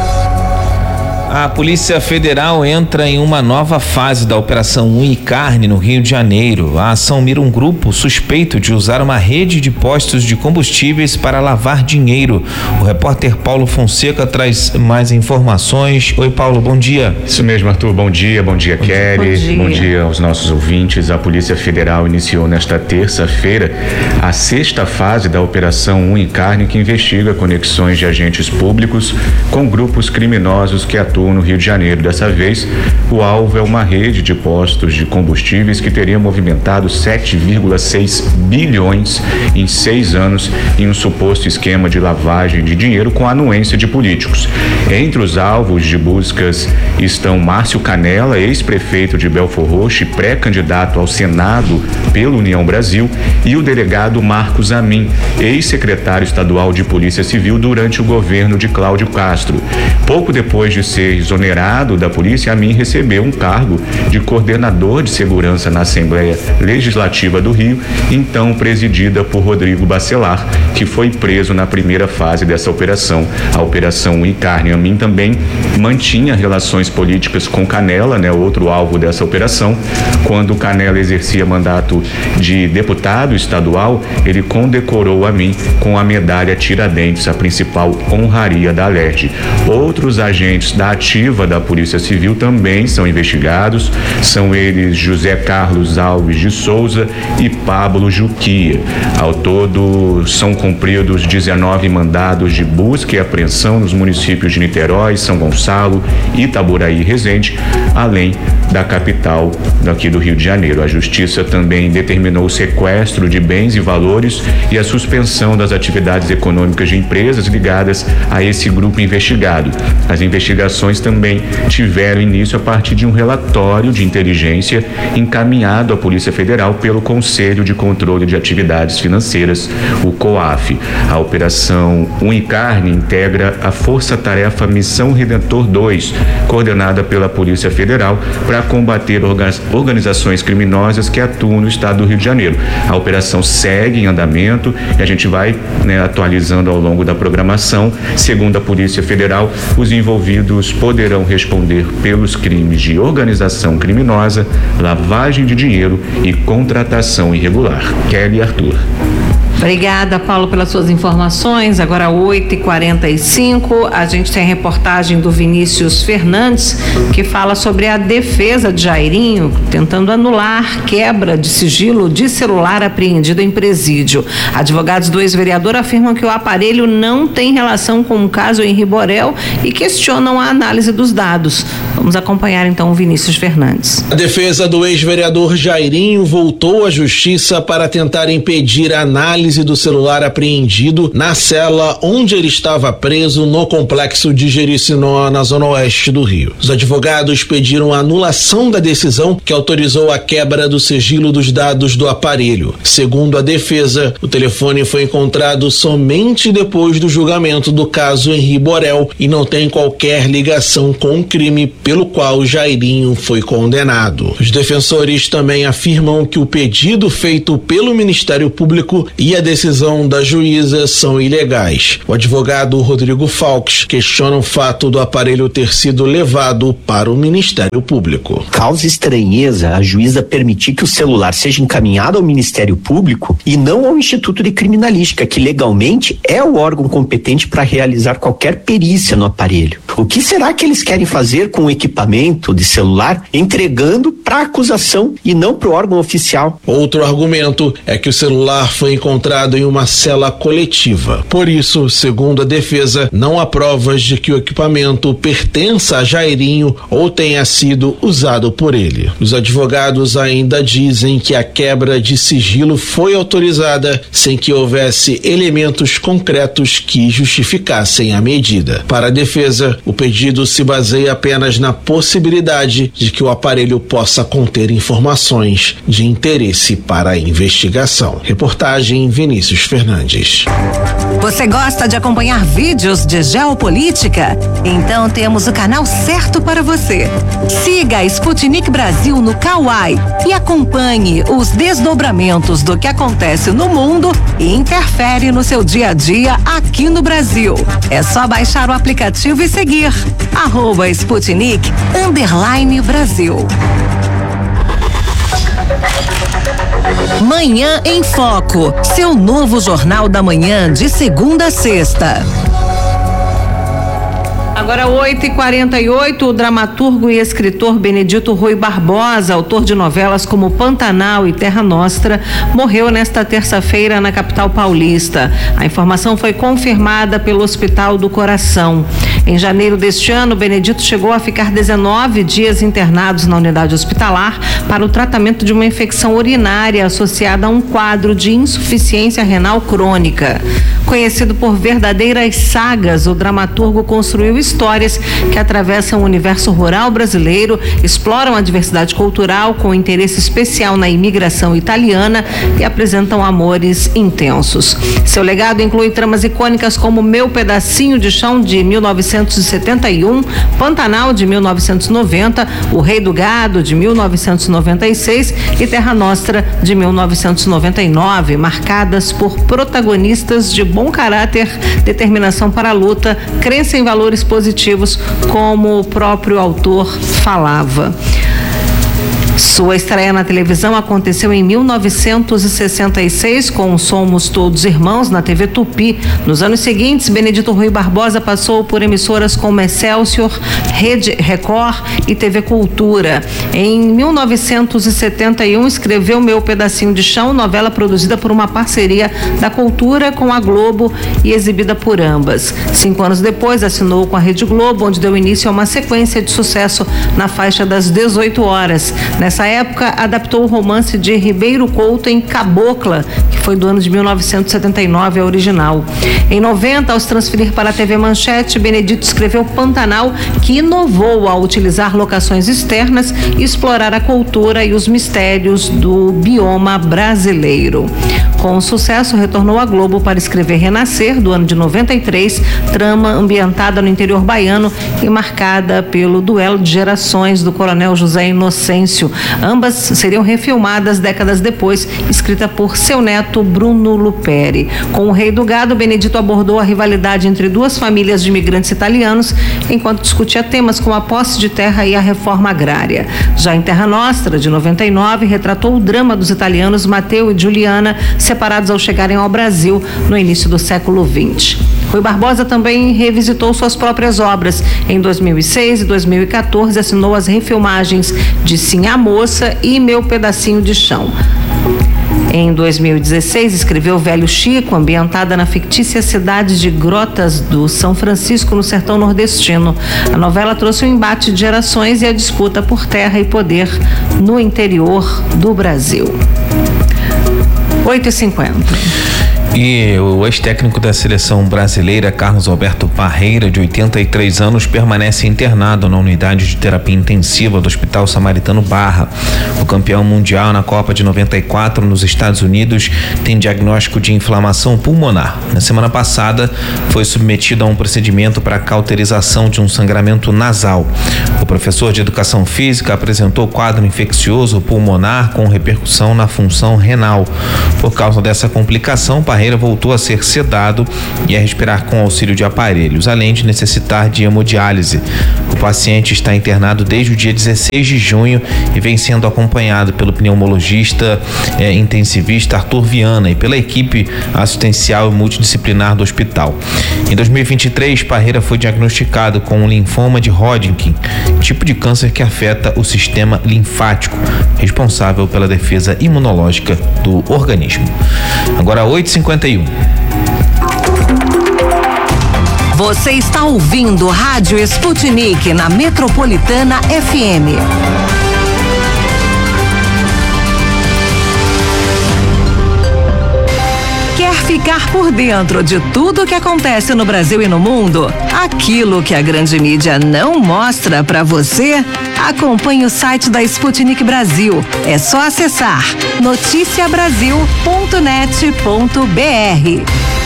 A Polícia Federal entra em uma nova fase da Operação Unha e Carne no Rio de Janeiro. A ação mira um grupo suspeito de usar uma rede de postos de combustíveis para lavar dinheiro. O repórter Paulo Fonseca traz mais informações. Oi, Paulo, bom dia. Isso mesmo, Arthur, bom dia, bom dia, Kelly, bom dia. bom dia aos nossos ouvintes. A Polícia Federal iniciou nesta terça-feira a sexta fase da Operação Unha e Carne, que investiga conexões de agentes públicos com grupos criminosos que atuam no Rio de Janeiro. Dessa vez, o alvo é uma rede de postos de combustíveis que teria movimentado sete vírgula seis bilhões em seis anos em um suposto esquema de lavagem de dinheiro com anuência de políticos. Entre os alvos de buscas estão Márcio Canela, ex-prefeito de Belfor Roxo e pré-candidato ao Senado pela União Brasil, e o delegado Marcos Amin, ex-secretário estadual de Polícia Civil durante o governo de Cláudio Castro. Pouco depois de ser exonerado da polícia, Amin recebeu um cargo de coordenador de segurança na Assembleia Legislativa do Rio, então presidida por Rodrigo Bacelar, que foi preso na primeira fase dessa operação, a Operação Unha e Carne. Amin também mantinha relações políticas com Canela, né, outro alvo dessa operação. Quando Canela exercia mandato de deputado estadual, ele condecorou Amin com a medalha Tiradentes, a principal honraria da Alerj. Outros agentes da ativa da Polícia Civil também são investigados, são eles José Carlos Alves de Souza e Pablo Juquia. Ao todo, são cumpridos dezenove mandados de busca e apreensão nos municípios de Niterói, São Gonçalo, Itaboraí e Resende, além da capital daqui do Rio de Janeiro. A Justiça também determinou o sequestro de bens e valores e a suspensão das atividades econômicas de empresas ligadas a esse grupo investigado. As investigações também tiveram início a partir de um relatório de inteligência encaminhado à Polícia Federal pelo Conselho de Controle de Atividades Financeiras, o COAF. A Operação Unha e Carne integra a Força-Tarefa Missão Redentor dois, coordenada pela Polícia Federal para combater organizações criminosas que atuam no estado do Rio de Janeiro. A operação segue em andamento e a gente vai, né, atualizando ao longo da programação. Segundo a Polícia Federal, os envolvidos poderão responder pelos crimes de organização criminosa, lavagem de dinheiro e contratação irregular. Kelly Arthur. Obrigada, Paulo, pelas suas informações. Agora oito e quarenta e cinco, a gente tem a reportagem do Vinícius Fernandes, que fala sobre a defesa de Jairinho, tentando anular quebra de sigilo de celular apreendido em presídio. Advogados do ex-vereador afirmam que o aparelho não tem relação com o caso Henri Borel e questionam a análise dos dados. Vamos acompanhar então o Vinícius Fernandes. A defesa do ex-vereador Jairinho voltou à justiça para tentar impedir a análise análise do celular apreendido na cela onde ele estava preso no complexo de Jericinó, na zona oeste do Rio. Os advogados pediram a anulação da decisão que autorizou a quebra do sigilo dos dados do aparelho. Segundo a defesa, o telefone foi encontrado somente depois do julgamento do caso Henri Borel e não tem qualquer ligação com o crime pelo qual Jairinho foi condenado. Os defensores também afirmam que o pedido feito pelo Ministério Público e a decisão da juíza são ilegais. O advogado Rodrigo Falques questiona o fato do aparelho ter sido levado para o Ministério Público. Causa estranheza a juíza permitir que o celular seja encaminhado ao Ministério Público e não ao Instituto de Criminalística, que legalmente é o órgão competente para realizar qualquer perícia no aparelho. O que será que eles querem fazer com o equipamento de celular entregando para a acusação e não para o órgão oficial? Outro argumento é que o celular foi encontrado em uma cela coletiva. Por isso, segundo a defesa, não há provas de que o equipamento pertença a Jairinho ou tenha sido usado por ele. Os advogados ainda dizem que a quebra de sigilo foi autorizada sem que houvesse elementos concretos que justificassem a medida. Para a defesa, o pedido se baseia apenas na possibilidade de que o aparelho possa conter informações de interesse para a investigação. Reportagem Vinícius Fernandes. Você gosta de acompanhar vídeos de geopolítica? Então temos o canal certo para você. Siga a Sputnik Brasil no Kawai e acompanhe os desdobramentos do que acontece no mundo e interfere no seu dia a dia aqui no Brasil. É só baixar o aplicativo e seguir arroba Sputnik underline Brasil. Manhã em Foco, seu novo jornal da manhã de segunda a sexta. Agora oito e quarenta e oito, o dramaturgo e escritor Benedito Rui Barbosa, autor de novelas como Pantanal e Terra Nostra, morreu nesta terça-feira na capital paulista. A informação foi confirmada pelo Hospital do Coração. Em janeiro deste ano, Benedito chegou a ficar dezenove dias internados na unidade hospitalar para o tratamento de uma infecção urinária associada a um quadro de insuficiência renal crônica. Conhecido por verdadeiras sagas, o dramaturgo construiu histórias que atravessam o universo rural brasileiro, exploram a diversidade cultural com interesse especial na imigração italiana e apresentam amores intensos. Seu legado inclui tramas icônicas como Meu Pedacinho de Chão, de mil novecentos e setenta e um, Pantanal, de mil novecentos e noventa, O Rei do Gado, de mil novecentos e noventa e seis e Terra Nostra, de mil novecentos e noventa e nove, marcadas por protagonistas de bom caráter, determinação para a luta, crença em valores positivos, como o próprio autor falava. Sua estreia na televisão aconteceu em mil novecentos e sessenta e seis com Somos Todos Irmãos na T V Tupi. Nos anos seguintes, Benedito Rui Barbosa passou por emissoras como Excelsior, Rede Record e T V Cultura. Em mil novecentos e setenta e um, escreveu Meu Pedacinho de Chão, novela produzida por uma parceria da Cultura com a Globo e exibida por ambas. Cinco anos depois, assinou com a Rede Globo, onde deu início a uma sequência de sucesso na faixa das dezoito horas. Nessa época, adaptou o romance de Ribeiro Couto em Cabocla, que foi do ano de mil novecentos e setenta e nove, a original. Em noventa, ao se transferir para a T V Manchete, Benedito escreveu Pantanal, que inovou ao utilizar locações externas e explorar a cultura e os mistérios do bioma brasileiro. Com sucesso, retornou à Globo para escrever Renascer, do ano de noventa e três, trama ambientada no interior baiano e marcada pelo duelo de gerações do coronel José Inocêncio. Ambas seriam refilmadas décadas depois, escrita por seu neto Bruno Luperi. Com O Rei do Gado, Benedito abordou a rivalidade entre duas famílias de imigrantes italianos, enquanto discutia temas como a posse de terra e a reforma agrária. Já em Terra Nostra, de noventa e nove, retratou o drama dos italianos Matteo e Giuliana, separados ao chegarem ao Brasil no início do século vinte. Rui Barbosa também revisitou suas próprias obras. Em dois mil e seis e dois mil e quatorze, assinou as refilmagens de Sim a Moça e Meu Pedacinho de Chão. Em dois mil e dezesseis, escreveu Velho Chico, ambientada na fictícia cidade de Grotas do São Francisco, no sertão nordestino. A novela trouxe um embate de gerações e a disputa por terra e poder no interior do Brasil. oito e cinquenta. E o ex-técnico da seleção brasileira, Carlos Alberto Parreira, de oitenta e três anos, permanece internado na unidade de terapia intensiva do Hospital Samaritano Barra. O campeão mundial na Copa de noventa e quatro nos Estados Unidos tem diagnóstico de inflamação pulmonar. Na semana passada, foi submetido a um procedimento para cauterização de um sangramento nasal. O professor de educação física apresentou quadro infeccioso pulmonar com repercussão na função renal. Por causa dessa complicação, Parreira voltou a ser sedado e a respirar com auxílio de aparelhos, além de necessitar de hemodiálise. O paciente está internado desde o dia dezesseis de junho e vem sendo acompanhado pelo pneumologista eh, intensivista Arthur Viana e pela equipe assistencial e multidisciplinar do hospital. Em dois mil e vinte e três, Parreira foi diagnosticado com um linfoma de Hodgkin, tipo de câncer que afeta o sistema linfático, responsável pela defesa imunológica do organismo. Agora oito e cinquenta e um. Você está ouvindo Rádio Sputnik na Metropolitana F M. Quer ficar por dentro de tudo o que acontece no Brasil e no mundo? Aquilo que a grande mídia não mostra para você? Acompanhe o site da Sputnik Brasil. É só acessar noticia brasil ponto net ponto b r.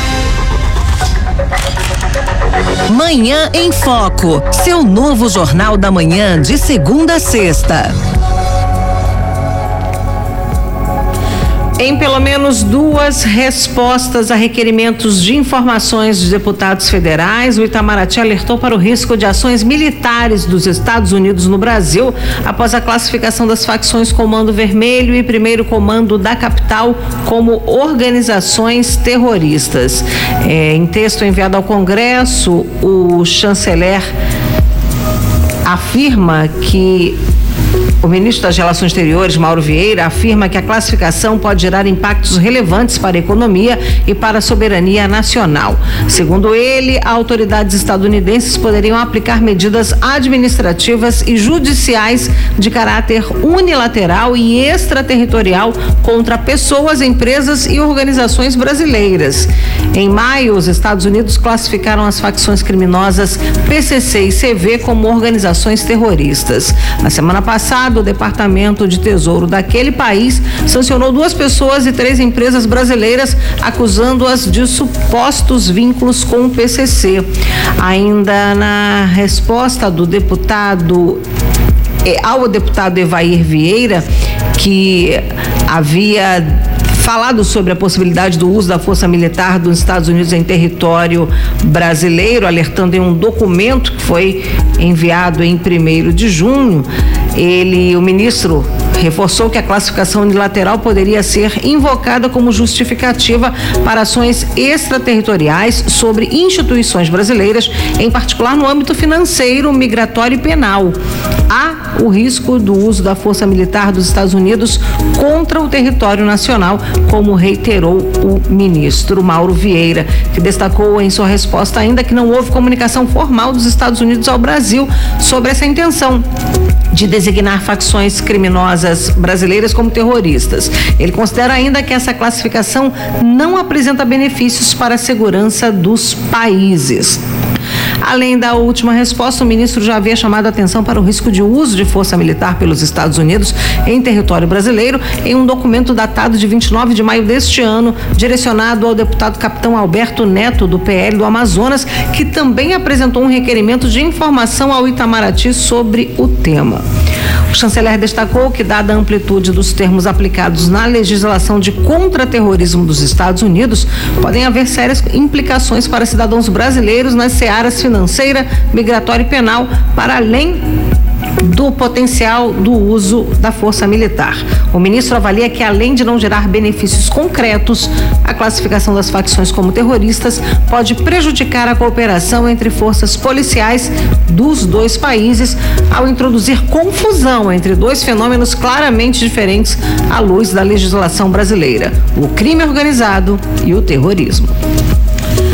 Manhã em Foco, seu novo jornal da manhã de segunda a sexta. Em pelo menos duas respostas a requerimentos de informações de deputados federais, o Itamaraty alertou para o risco de ações militares dos Estados Unidos no Brasil após a classificação das facções Comando Vermelho e Primeiro Comando da Capital como organizações terroristas. É, em texto enviado ao Congresso, o chanceler afirma que O ministro das Relações Exteriores, Mauro Vieira, afirma que a classificação pode gerar impactos relevantes para a economia e para a soberania nacional. Segundo ele, autoridades estadunidenses poderiam aplicar medidas administrativas e judiciais de caráter unilateral e extraterritorial contra pessoas, empresas e organizações brasileiras. Em maio, os Estados Unidos classificaram as facções criminosas P C C e C V como organizações terroristas. Na semana passada, o Departamento de Tesouro daquele país sancionou duas pessoas e três empresas brasileiras, acusando-as de supostos vínculos com o P C C. Ainda na resposta do deputado ao deputado Evair Vieira, que havia falado sobre a possibilidade do uso da força militar dos Estados Unidos em território brasileiro, alertando em um documento que foi enviado em primeiro de junho, ele, o ministro, reforçou que a classificação unilateral poderia ser invocada como justificativa para ações extraterritoriais sobre instituições brasileiras, em particular no âmbito financeiro, migratório e penal. Há o risco do uso da força militar dos Estados Unidos contra o território nacional, como reiterou o ministro Mauro Vieira, que destacou em sua resposta ainda que não houve comunicação formal dos Estados Unidos ao Brasil sobre essa intenção de designar facções criminosas brasileiras como terroristas. Ele considera ainda que essa classificação não apresenta benefícios para a segurança dos países. Além da última resposta, o ministro já havia chamado a atenção para o risco de uso de força militar pelos Estados Unidos em território brasileiro em um documento datado de vinte e nove de maio deste ano, direcionado ao deputado capitão Alberto Neto, do P L do Amazonas, que também apresentou um requerimento de informação ao Itamaraty sobre o tema. O chanceler destacou que, dada a amplitude dos termos aplicados na legislação de contra-terrorismo dos Estados Unidos, podem haver sérias implicações para cidadãos brasileiros nas searas financeira, migratória e penal, para além do potencial do uso da força militar. O ministro avalia que, além de não gerar benefícios concretos, a classificação das facções como terroristas pode prejudicar a cooperação entre forças policiais dos dois países, ao introduzir confusão entre dois fenômenos claramente diferentes à luz da legislação brasileira: o crime organizado e o terrorismo.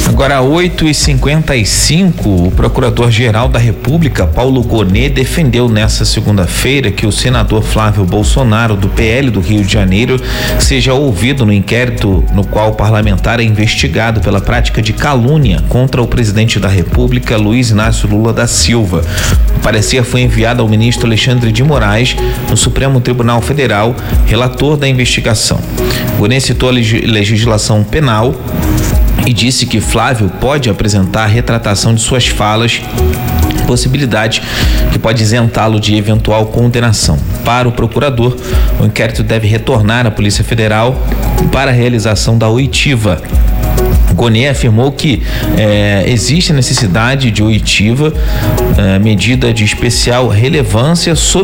Agora, oito e cinquenta e cinco, o Procurador-Geral da República, Paulo Gonet, defendeu nesta segunda-feira que o senador Flávio Bolsonaro, do P L do Rio de Janeiro, seja ouvido no inquérito no qual o parlamentar é investigado pela prática de calúnia contra o presidente da República, Luiz Inácio Lula da Silva. O parecer foi enviado ao ministro Alexandre de Moraes, no Supremo Tribunal Federal, relator da investigação. Gonet citou a legislação penal e disse que Flávio pode apresentar retratação de suas falas, possibilidade que pode isentá-lo de eventual condenação. Para o procurador, o inquérito deve retornar à Polícia Federal para a realização da oitiva. Gonet afirmou que eh, existe a necessidade de oitiva, eh, medida de especial relevância sob